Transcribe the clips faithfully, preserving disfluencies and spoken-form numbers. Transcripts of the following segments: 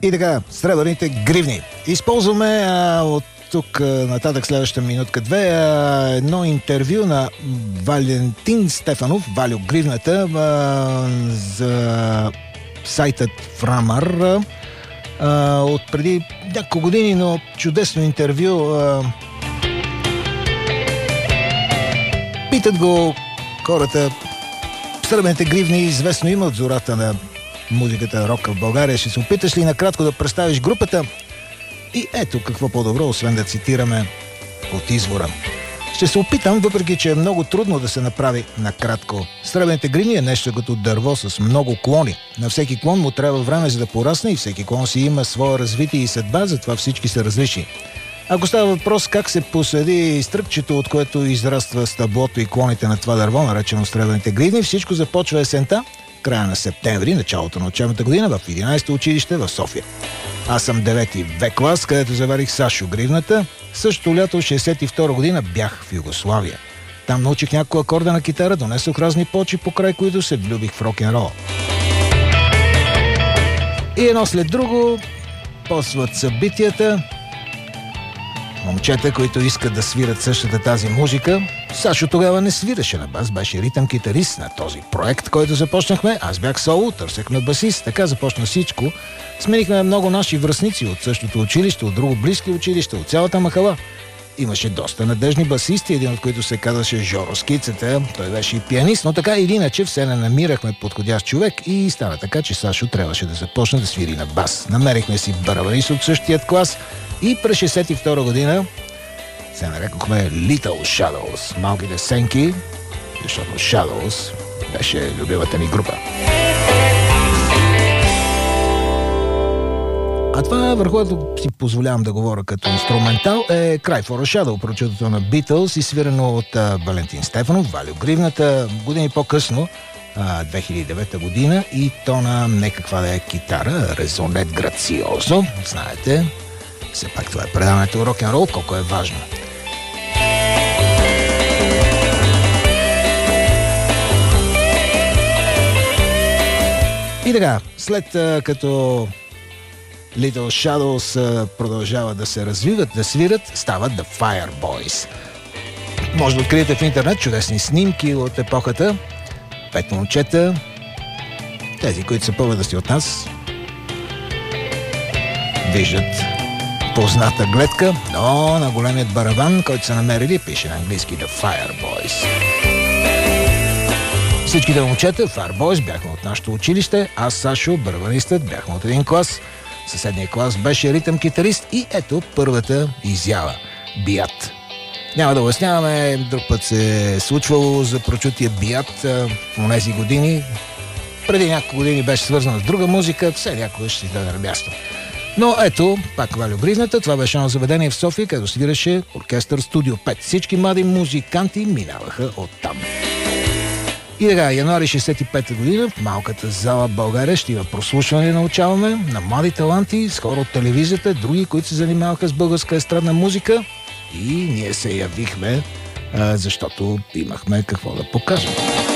И така, сребърните гривни. Използваме а, от тук а, нататък следващата минутка-две а, едно интервю на Валентин Стефанов, Валю Гривната, а, за сайтът Фрамър а, от преди няколко години, но чудесно интервю. А, питат го хората, сребърните гривни известно има от зората на музиката рока в България. Ще се опиташ ли накратко да представиш групата? И ето какво по-добро, освен да цитираме от извора. Ще се опитам, въпреки че е много трудно да се направи накратко. Сребърните гривни е нещо като дърво с много клони. На всеки клон му трябва време за да порасне и всеки клон си има своя развитие и съдба, затова всички са различни. Ако става въпрос как се посади стръкчето, от което израства стъблото и клоните на това дърво, наречено сребърните гривни, всичко започва есента, края на септември, началото на учебната година в единайсето училище в София. Аз съм девети В клас, където заварих Сашо Гривната. Същото лято, шейсет и втора година, бях в Югославия. Там научих няколко акорда на китара, донесох разни почи, покрай които се влюбих в рок-н-рол. И едно след друго посват събитията. Момчета, които искат да свират същата тази музика. Сашо тогава не свираше на бас, беше ритъм-китарист на този проект, който започнахме. Аз бях соло, търсехме басист, така започна всичко. Сменихме много наши връстници от същото училище, от друго близки училища, от цялата махала. Имаше доста надежни басисти, един от които се казваше Жоро Скицата. Той беше и пианист, но така или иначе все не намирахме подходящ човек и стана така, че Сашо трябваше да започне да свири на бас. Намерихме си барабанист от същият клас и през шейсет и втора година се нарекохме Little Shadows, малките сенки, защото Shadows беше любимата ни група. А това, върху което си позволявам да говоря като инструментал, е Cry for a Shadow, прочутото на Beatles, изсвирено от а, Валентин Стефанов, Валю Гривната, години по-късно, а, две хиляди и девета година, и то на некаква да е китара, резонет грациозо, знаете, все пак това е предаването рок-н-рол, колко е важно. И така, след а, като Little Shadows а, продължават да се развиват, да свират, стават The Fireboys. Може да откриете в интернет чудесни снимки от епохата. Пет момчета, тези, които са по-възрастни от нас, виждат позната гледка, но на големият барабан, който са намерили, пише на английски The Fireboys. Всичките момчета, Fireboys, бяхме от нашето училище, аз, Сашо, барабанистът, бяхме от един клас. Съседния клас беше ритъм-китарист и ето първата изява – биат. Няма да обясняваме, друг път се е случвало за прочутия биат в тези години. Преди няколко години беше свързано с друга музика, все някога ще си даде на място. Но ето, пак Валю Гривната, това беше едно заведение в София, където свиреше оркестър Студио пет. Всички млади музиканти минаваха оттам. И така, януари шейсет и пета година в малката зала в България ще има прослушване, научаваме, на млади таланти, с хора от телевизията, други, които се занимаваха с българска естрадна музика, и ние се явихме, а, защото имахме какво да покажем.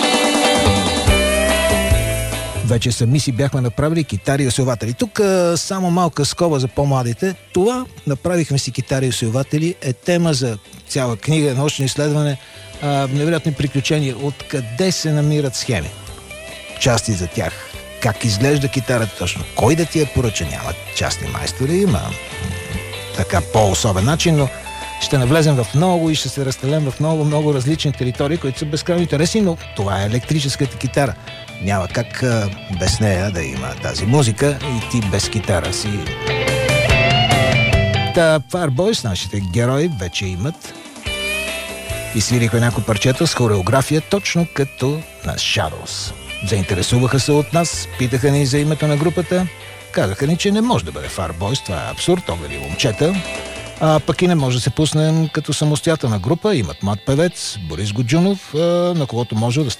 Вече сами си бяхме направили китари и усилватели. Тук а, само малка скоба за по-младите. Това, направихме си китари и усилватели, е тема за цяла книга, научно изследване, а, невероятни приключения. Откъде се намират схеми? Части за тях. Как изглежда китарата точно? Кой да ти я поръча? Няма частни майстори, има така по-особен начин, но ще навлезем в много и ще се разстелем в много-много различни територии, които са безкрайно интересни, но това е електрическата китара. Няма как а, без нея да има тази музика и ти без китара си. Та Fireboys, нашите герои, вече имат и свириха някои парчета с хореография, точно като на Shadows. Заинтересуваха се от нас, питаха ни за името на групата, казаха ни, че не може да бъде Fireboys, това е абсурд, огъли момчета. А пък и не може да се пуснем като самостоятелна група. Имат млад певец Борис Годжунов, на когото може да